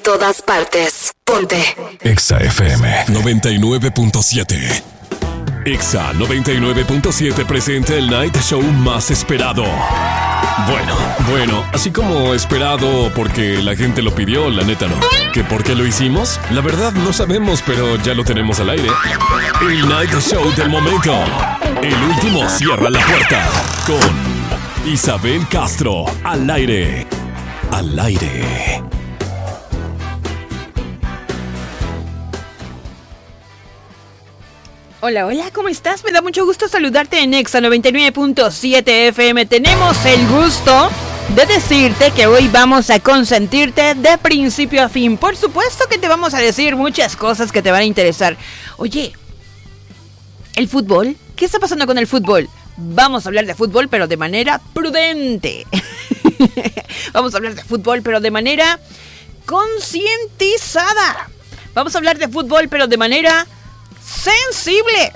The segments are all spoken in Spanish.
todas partes. Ponte Exa FM 99.7. Exa 99.7 presenta el Night Show más esperado. Bueno, así como esperado porque la gente lo pidió, la neta no. ¿Que por qué lo hicimos? La verdad no sabemos, pero ya lo tenemos al aire. El Night Show del momento. El último cierra la puerta. Con Isabel Castro. Al aire. Al aire. Hola, ¿cómo estás? Me da mucho gusto saludarte en Exa 99.7 FM. Tenemos el gusto de decirte que hoy vamos a consentirte de principio a fin. Por supuesto que te vamos a decir muchas cosas que te van a interesar. Oye, ¿el fútbol? ¿Qué está pasando con el fútbol? Vamos a hablar de fútbol, pero de manera prudente. Vamos a hablar de fútbol, pero de manera concientizada. Vamos a hablar de fútbol, pero de manera sensible.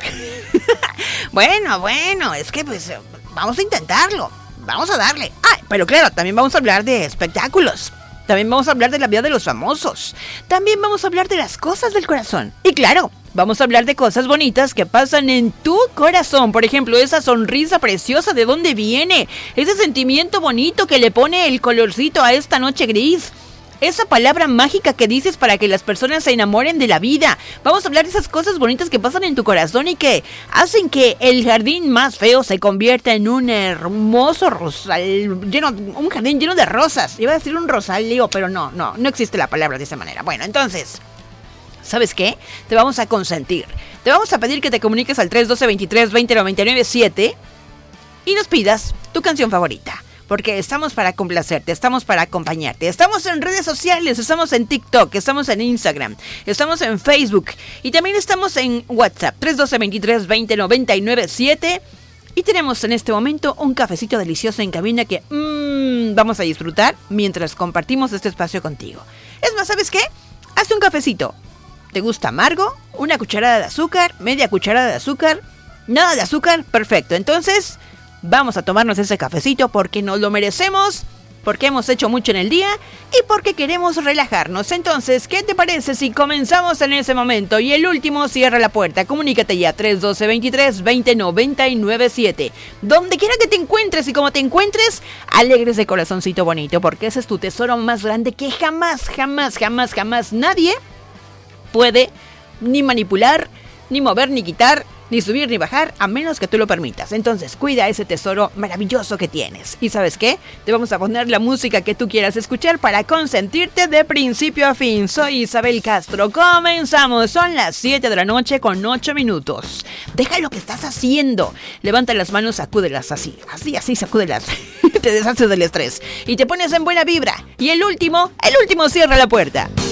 Bueno, es que pues vamos a intentarlo. Vamos a darle. Pero claro, también vamos a hablar de espectáculos. También vamos a hablar de la vida de los famosos. También vamos a hablar de las cosas del corazón. Y claro, vamos a hablar de cosas bonitas que pasan en tu corazón. Por ejemplo, esa sonrisa preciosa, ¿de dónde viene? Ese sentimiento bonito que le pone el colorcito a esta noche gris. Esa palabra mágica que dices para que las personas se enamoren de la vida. Vamos a hablar de esas cosas bonitas que pasan en tu corazón y que hacen que el jardín más feo se convierta en un hermoso un jardín lleno de rosas. Iba a decir un rosalío, pero no existe la palabra de esa manera. Bueno, entonces, ¿sabes qué? Te vamos a consentir. Te vamos a pedir que te comuniques al 312-23-20-99-7 y nos pidas tu canción favorita. Porque estamos para complacerte, estamos para acompañarte. Estamos en redes sociales, estamos en TikTok, estamos en Instagram, estamos en Facebook y también estamos en WhatsApp, 312-23-20-99-7. Y tenemos en este momento un cafecito delicioso en cabina que vamos a disfrutar mientras compartimos este espacio contigo. Es más, ¿sabes qué? Hazte un cafecito. ¿Te gusta amargo? ¿Una cucharada de azúcar? ¿Media cucharada de azúcar? ¿Nada de azúcar? Perfecto, entonces vamos a tomarnos ese cafecito porque nos lo merecemos, porque hemos hecho mucho en el día y porque queremos relajarnos. Entonces, ¿qué te parece si comenzamos en ese momento? Y el último cierra la puerta. Comunícate ya, 312-23-20-99-7. Donde quiera que te encuentres y como te encuentres, alegres de corazoncito bonito, porque ese es tu tesoro más grande que jamás nadie puede ni manipular, ni mover, ni quitar, ni subir ni bajar, a menos que tú lo permitas. Entonces, cuida ese tesoro maravilloso que tienes. ¿Y sabes qué? Te vamos a poner la música que tú quieras escuchar para consentirte de principio a fin. Soy Isabel Castro. Comenzamos. Son las 7 de la noche con 8 minutos. Deja lo que estás haciendo. Levanta las manos, sacúdelas así, sacúdelas. Te deshaces del estrés y te pones en buena vibra. Y el último cierra la puerta.